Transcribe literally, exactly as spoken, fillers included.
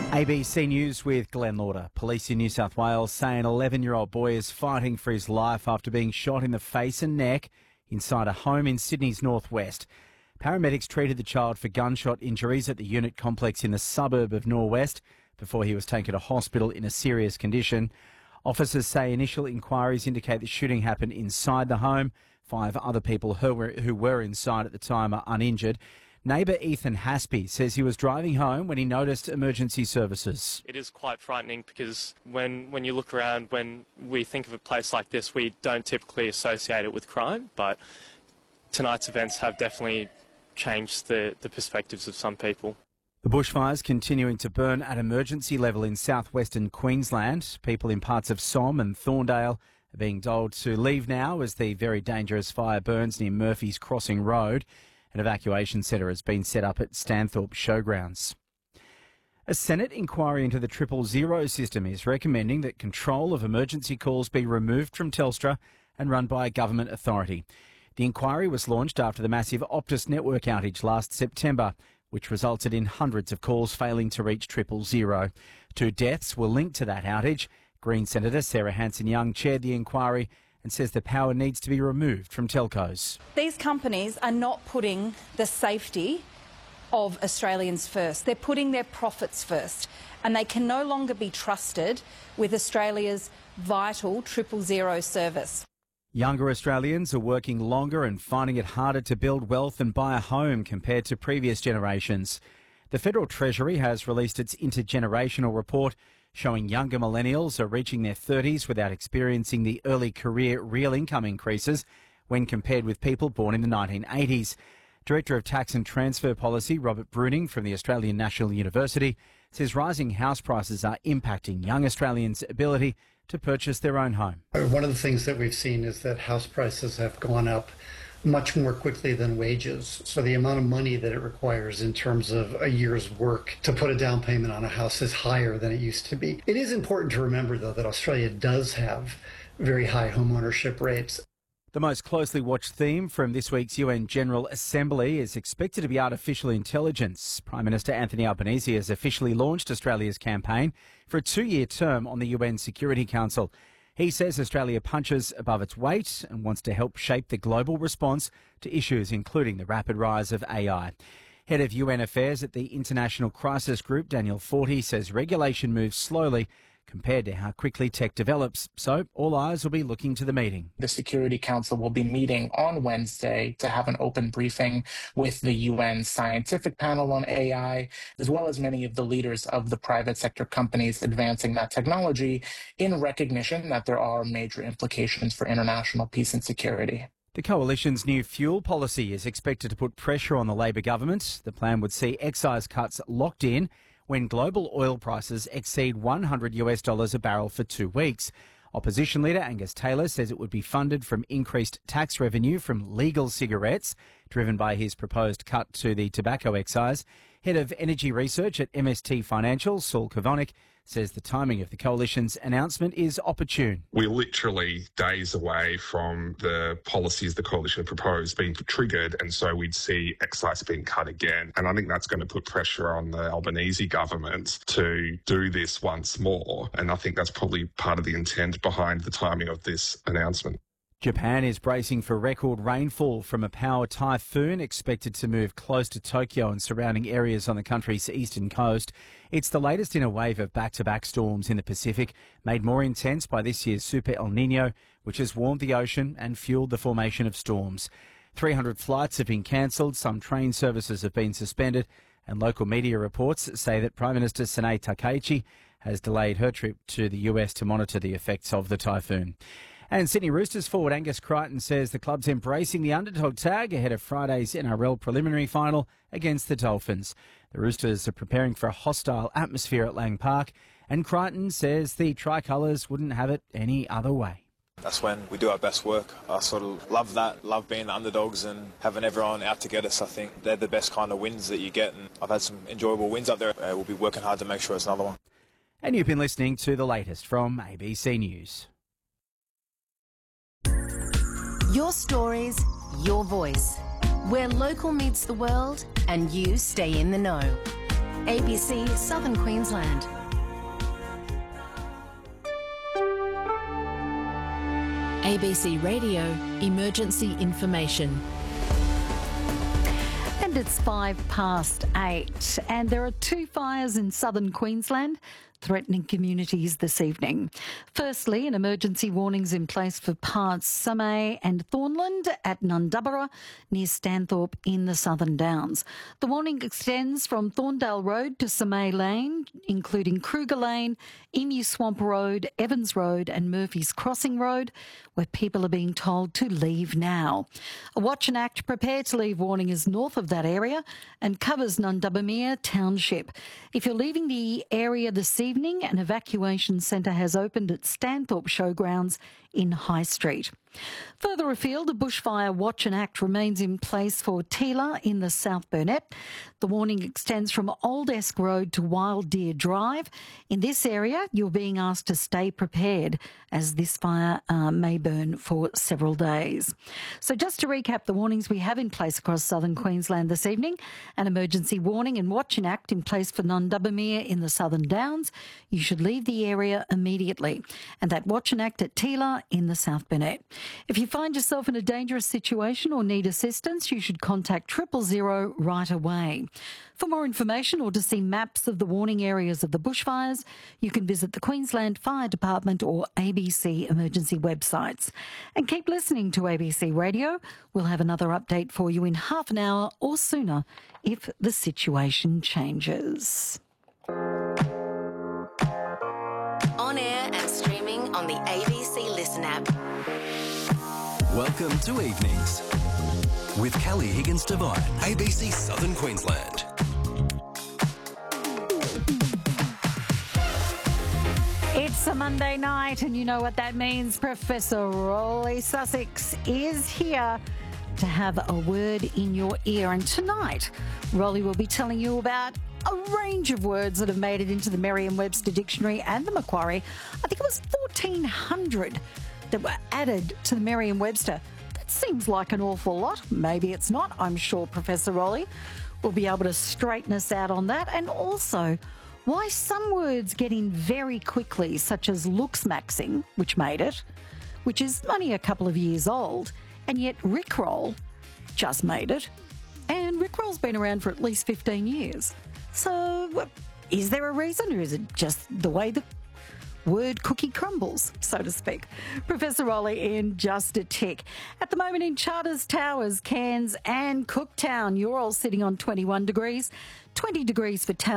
A B C News with Glenn Lauder. Police in New South Wales say an eleven-year-old boy is fighting for his life after being shot in the face and neck inside a home in Sydney's northwest. Paramedics treated the child for gunshot injuries at the unit complex in the suburb of Norwest before he was taken to hospital in a serious condition. Officers say initial inquiries indicate the shooting happened inside the home. Five other people who were, who were inside at the time are uninjured. Neighbour Ethan Haspy says he was driving home when he noticed emergency services. It is quite frightening because when, when you look around, when we think of a place like this, we don't typically associate it with crime, but tonight's events have definitely changed the, the perspectives of some people. The bushfires continuing to burn at emergency level in southwestern Queensland. People in parts of Somme and Thorndale are being told to leave now as the very dangerous fire burns near Murphy's Crossing Road. An evacuation centre has been set up at Stanthorpe Showgrounds. A Senate inquiry into the triple zero system is recommending that control of emergency calls be removed from Telstra and run by a government authority. The inquiry was launched after the massive Optus network outage last September, which resulted in hundreds of calls failing to reach triple zero. Two deaths were linked to that outage. Green Senator Sarah Hanson-Young chaired the inquiry and says the power needs to be removed from telcos. These companies are not putting the safety of Australians first. They're putting their profits first, and they can no longer be trusted with Australia's vital triple zero service. Younger Australians are working longer and finding it harder to build wealth and buy a home compared to previous generations. The Federal Treasury has released its intergenerational report showing younger millennials are reaching their thirties without experiencing the early career real income increases when compared with people born in the nineteen eighties. Director of Tax and Transfer Policy Robert Bruning from the Australian National University says rising house prices are impacting young Australians' ability to purchase their own home. One of the things that we've seen is that house prices have gone up much more quickly than wages. So the amount of money that it requires in terms of a year's work to put a down payment on a house is higher than it used to be. It is important to remember, though, that Australia does have very high home ownership rates. The most closely watched theme from this week's U N General Assembly is expected to be artificial intelligence. Prime Minister Anthony Albanese has officially launched Australia's campaign for a two-year term on the U N Security Council. He says Australia punches above its weight and wants to help shape the global response to issues including the rapid rise of A I. Head of U N Affairs at the International Crisis Group, Daniel Forti, says regulation moves slowly compared to how quickly tech develops, so all eyes will be looking to the meeting. The Security Council will be meeting on Wednesday to have an open briefing with the U N scientific panel on A I, as well as many of the leaders of the private sector companies advancing that technology, in recognition that there are major implications for international peace and security. The Coalition's new fuel policy is expected to put pressure on the Labor government. The plan would see excise cuts locked in when global oil prices exceed one hundred US dollars a barrel for two weeks. Opposition leader Angus Taylor says it would be funded from increased tax revenue from legal cigarettes, driven by his proposed cut to the tobacco excise. Head of Energy Research at M S T Financial, Saul Kavonik, says the timing of the Coalition's announcement is opportune. We're literally days away from the policies the Coalition proposed being triggered, and so we'd see excise being cut again. And I think that's going to put pressure on the Albanese government to do this once more. And I think that's probably part of the intent behind the timing of this announcement. Japan is bracing for record rainfall from a power typhoon expected to move close to Tokyo and surrounding areas on the country's eastern coast. It's the latest in a wave of back-to-back storms in the Pacific, made more intense by this year's Super El Nino, which has warmed the ocean and fueled the formation of storms. three hundred flights have been cancelled, some train services have been suspended, and local media reports say that Prime Minister Sanae Takaichi has delayed her trip to the U S to monitor the effects of the typhoon. And Sydney Roosters forward Angus Crichton says the club's embracing the underdog tag ahead of Friday's N R L preliminary final against the Dolphins. The Roosters are preparing for a hostile atmosphere at Lang Park, and Crichton says the Tricolours wouldn't have it any other way. That's when we do our best work. I sort of love that, love being the underdogs and having everyone out to get us. I think they're the best kind of wins that you get, and I've had some enjoyable wins up there. Uh, we'll be working hard to make sure it's another one. And you've been listening to the latest from A B C News. Your stories, your voice. Where local meets the world and you stay in the know. A B C Southern Queensland. A B C Radio Emergency Information. And it's five past eight, and there are two fires in southern Queensland threatening communities this evening. Firstly, an emergency warning's in place for parts Samay and Thornland at Nundubbera near Stanthorpe in the Southern Downs. The warning extends from Thorndale Road to Samay Lane, including Kruger Lane, Emu Swamp Road, Evans Road and Murphy's Crossing Road, where people are being told to leave now. A Watch and Act Prepare to Leave warning is north of that area and covers Nundubbera Township. If you're leaving the area this evening, an evacuation centre has opened at Stanthorpe Showgrounds in High Street. Further afield, a bushfire watch and act remains in place for Teela in the South Burnett. The warning extends from Old Esk Road to Wild Deer Drive. In this area, you're being asked to stay prepared as this fire uh, may burn for several days. So just to recap the warnings we have in place across southern Queensland this evening, an emergency warning and watch and act in place for Nundubbera in the Southern Downs. You should leave the area immediately. And that watch and act at Teela in the South Burnett. If you find yourself in a dangerous situation or need assistance, you should contact triple zero right away. For more information or to see maps of the warning areas of the bushfires, you can visit the Queensland Fire Department or A B C emergency websites. And keep listening to A B C Radio. We'll have another update for you in half an hour or sooner if the situation changes. On air and streaming on the A B C Listen app. Welcome to Evenings with Kelly Higgins Devine, A B C Southern Queensland. It's a Monday night, and you know what that means. Professor Rolly Sussex is here to have a word in your ear. And tonight, Rolly will be telling you about a range of words that have made it into the Merriam-Webster Dictionary and the Macquarie. I think it was fourteen hundred that were added to the Merriam-Webster. That seems like an awful lot. Maybe it's not. I'm sure Professor Rolly will be able to straighten us out on that. And also, why some words get in very quickly, such as looksmaxing, which made it, which is only a couple of years old, and yet Rickroll just made it. And Rickroll's been around for at least fifteen years. So is there a reason, or is it just the way the word cookie crumbles, so to speak? Professor Rolly in just a tick. At the moment in Charters Towers, Cairns and Cooktown, you're all sitting on twenty-one degrees, twenty degrees for Town.